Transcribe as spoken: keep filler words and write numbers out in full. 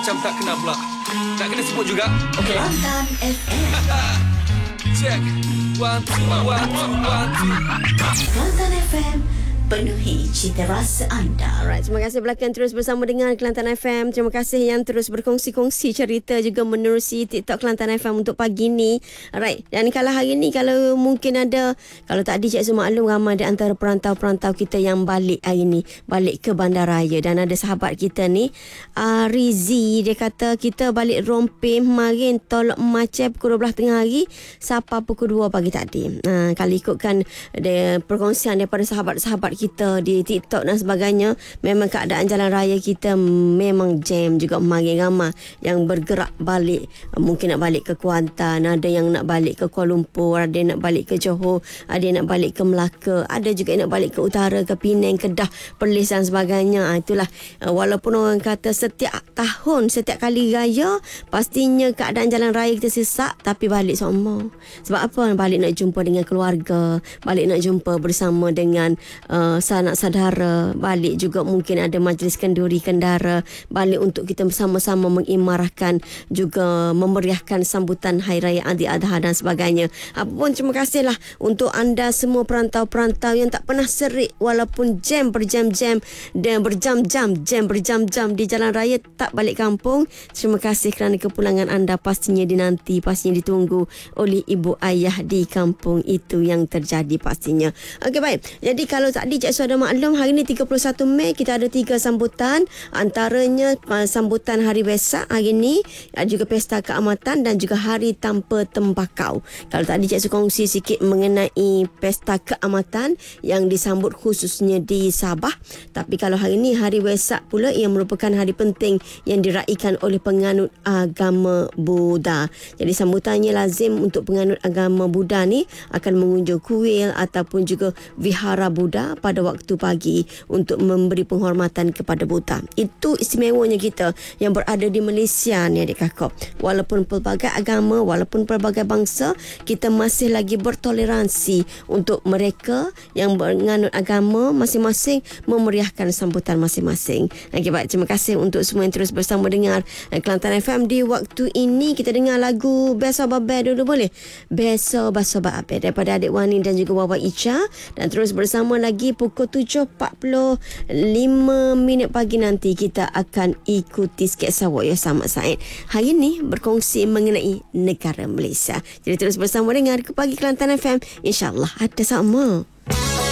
macam tak kenal pula. Tak kena sebut juga. Okay. Kelantan F M. Check. One, two, one, two, one, two. Kelantan F M, penuhi cita rasa anda. Alright, terima kasih belakang terus bersama dengan Kelantan F M. Terima kasih yang terus berkongsi-kongsi cerita juga menerusi TikTok Kelantan F M untuk pagi ni. Alright, dan kalau hari ni kalau mungkin ada, kalau tadi Cik Su maklum ramai di antara perantau-perantau kita yang balik hari ni, balik ke bandaraya. Dan ada sahabat kita ni, uh, Rizi, dia kata kita balik Rompin kemarin tolak macam pukul dua belas tengah hari sampai pukul dua pagi tadi. Uh, kalau ikutkan dia, perkongsian daripada sahabat-sahabat kita di TikTok dan sebagainya, memang keadaan jalan raya kita memang jam juga. Kemarin ramai yang bergerak balik, mungkin nak balik ke Kuantan, ada yang nak balik ke Kuala Lumpur, ada yang nak balik ke Johor, ada yang nak balik ke Melaka, ada juga yang nak balik ke utara, ke Penang, Kedah, Perlis dan sebagainya. Itulah, walaupun orang kata setiap tahun, setiap kali raya pastinya keadaan jalan raya kita sesak, tapi balik semua. Sebab apa? Balik nak jumpa dengan keluarga, balik nak jumpa bersama dengan uh, sanak saudara, balik juga mungkin ada majlis kenduri kendara, balik untuk kita bersama-sama mengimarahkan juga memeriahkan sambutan Hari Raya Aidil Adha dan sebagainya. Apapun, terima kasihlah untuk anda semua perantau-perantau yang tak pernah serik walaupun jam berjam-jam dan berjam-jam jam berjam-jam di jalan raya tak balik kampung. Terima kasih kerana kepulangan anda pastinya dinanti, pastinya ditunggu oleh ibu ayah di kampung. Itu yang terjadi pastinya. Okey, baik. Jadi kalau tadi Cik Su ada maklum, hari ni tiga puluh satu Mei kita ada tiga sambutan, antaranya uh, sambutan Hari Wesak hari ni, ada juga Pesta Keamatan dan juga Hari Tanpa Tembakau. Kalau tadi Cik Su kongsi sikit mengenai Pesta Keamatan yang disambut khususnya di Sabah, tapi kalau hari ni Hari Wesak pula yang merupakan hari penting yang diraikan oleh penganut agama Buddha. Jadi sambutannya lazim untuk penganut agama Buddha ni akan mengunjung kuil ataupun juga vihara Buddha pada waktu pagi untuk memberi penghormatan kepada Buddha. Itu istimewanya kita yang berada di Malaysia ni, adik kakak. Walaupun pelbagai agama, walaupun pelbagai bangsa, kita masih lagi bertoleransi untuk mereka yang menganut agama masing-masing memeriahkan sambutan masing-masing. Okay, baik. Terima kasih untuk semua yang terus bersama dengar Kelantan F M di waktu ini. Kita dengar lagu Beso Babe dulu boleh? Beso Baso Babe daripada Adik Wani dan juga Wawa Icha, dan terus bersama lagi pukul tujuh empat puluh lima minit pagi nanti kita akan ikuti sketsa Waya Samad Said. Hari ini berkongsi mengenai negara Malaysia. Jadi terus bersama dengar ke Pagi Kelantan F M. InsyaAllah ada sama.